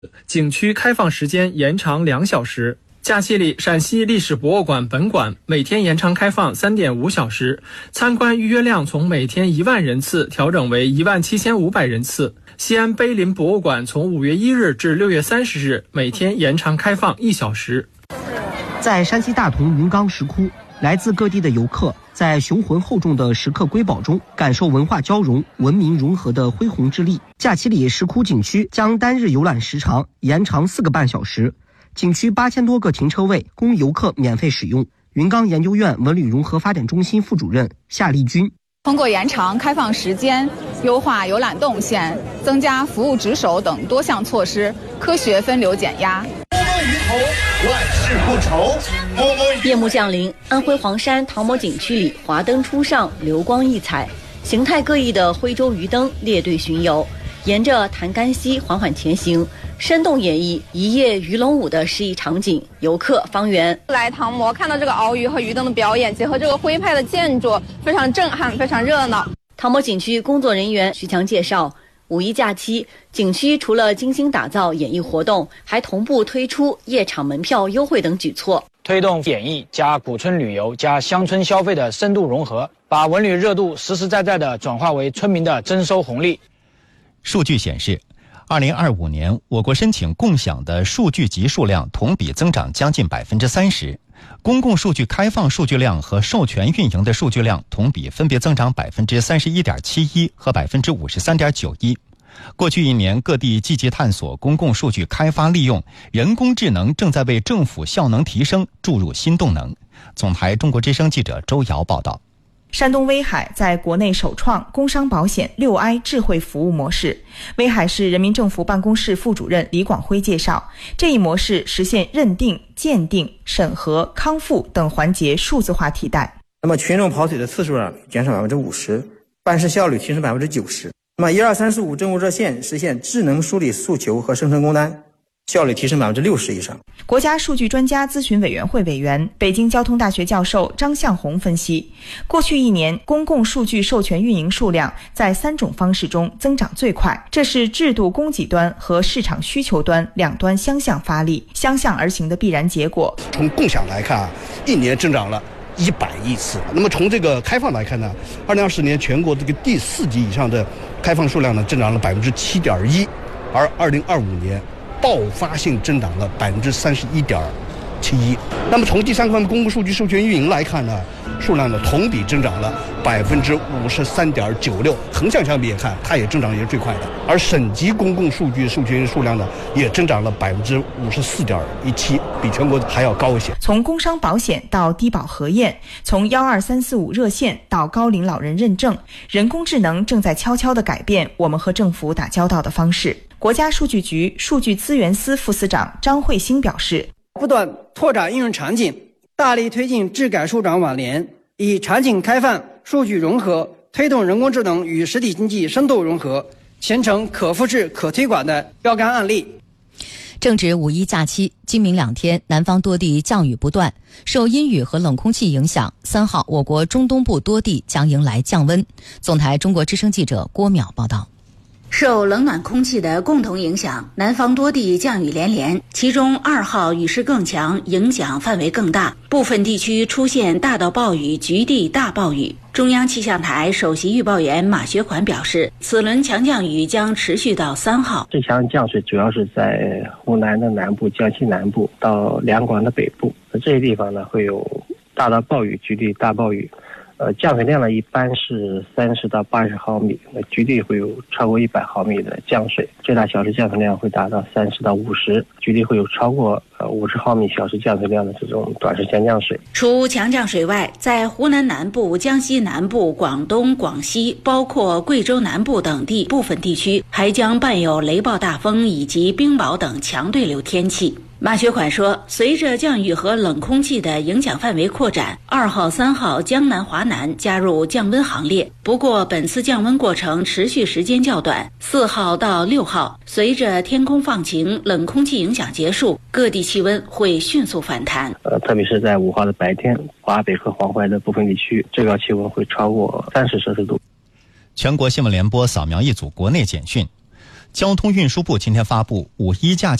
景区开放时间延长2小时。假期里，陕西历史博物馆本馆每天延长开放3.5小时，参观预约量从每天1万人次调整为17500人次。西安碑林博物馆从5月1日至6月30日每天延长开放1小时。 在山西大同云冈石窟，来自各地的游客在雄浑厚重的石刻瑰宝中感受文化交融、文明融合的恢宏之力。假期里，石窟景区将单日游览时长延长4个半小时。景区8000多个停车位供游客免费使用。云冈研究院文旅融合发展中心副主任夏丽君： 通过延长开放时间、优化游览动线、增加服务值守等多项措施，科学分流减压。 鱼头，万事不愁。 夜幕降临，安徽黄山唐某景区里华灯初上，流光溢彩，形态各异的徽州鱼灯列队巡游，沿着潭干溪缓缓前行，生动演绎一夜鱼龙舞的诗意场景。游客方圆来唐模看到这个鳌鱼和鱼灯的表演，结合这个徽派的建筑，非常震撼，非常热闹。 唐某景区工作人员徐强介绍，五一假期，景区除了精心打造演艺活动，还同步推出夜场门票优惠等举措， 推动演艺加古村旅游加乡村消费的深度融合，把文旅热度实实在在地转化为村民的征收红利。 数据显示，2025年我国申请共享的数据集数量同比增长将近30%，公共数据开放数据量和授权运营的数据量同比分别增长31.71%和53.91%。过去1年，各地积极探索公共数据开发利用，人工智能正在为政府效能提升注入新动能。总台中国之声记者周瑶报道。 山东威海在国内首创工商保险6i 智慧服务模式。威海市人民政府办公室副主任李广辉介绍，这一模式实现认定、鉴定、审核、康复等环节数字化替代。 那么群众跑腿的次数减少50%，办事效率提升90%。那么12345政务热线实现智能梳理诉求和生成工单，效率提升60%以上。 国家数据专家咨询委员会委员、北京交通大学教授张向红分析，过去1年公共数据授权运营数量在3种方式中增长最快，这是制度供给端和市场需求端两端相向发力、相向而行的必然结果。 从共享来看，1年增长了100亿次。那么从这个开放来看呢，2020年全国这个第4级以上的开放数量呢增长了7.1%，而2025年爆发性增长了31.71%。那么从第3块公共数据授权运营来看呢，数量呢同比增长了53.96%，横向相比也看，它也增长也是最快的。而省级公共数据授权数量呢也增长了54.17%，比全国还要高一些。 从工商保险到低保核验，从12345热线到高龄老人认证，人工智能正在悄悄地改变我们和政府打交道的方式。国家数据局数据资源司副司长张慧兴表示， 不断拓展应用场景，大力推进智改数转网联，以场景开放、数据融合，推动人工智能与实体经济深度融合，形成可复制、可推广的标杆案例。 正值五一假期，今明2天，南方多地降雨不断。受阴雨和冷空气影响，3号我国中东部多地将迎来降温。总台中国之声记者郭淼报道。 受冷暖空气的共同影响，南方多地降雨连连，其中2号雨势更强，影响范围更大，部分地区出现大到暴雨、局地大暴雨。中央气象台首席预报员马学环表示，此轮强降雨将持续到3号。 这强降水主要是在湖南的南部、江西南部到两广的北部，这些地方呢会有大到暴雨、局地大暴雨。降水量呢一般是30到80毫米，局地会有超过100毫米的降水，最大小时降水量会达到30到50，局地会有超过50毫米小时降水量的这种短时间降水。 除强降水外，在湖南南部、江西南部、广东、广西，包括贵州南部等地部分地区，还将伴有雷暴大风以及冰雹等强对流天气。马学款说，随着降雨和冷空气的影响范围扩展，2号、3号江南、华南加入降温行列。不过，本次降温过程持续时间较短，4号到6号，随着天空放晴、冷空气影响结束，各地气温会迅速反弹。 特别是在5号的白天，华北和黄淮的部分地区，最高气温会超过30摄氏度。 全国新闻联播扫描一组国内简讯。 交通运输部今天发布五一假期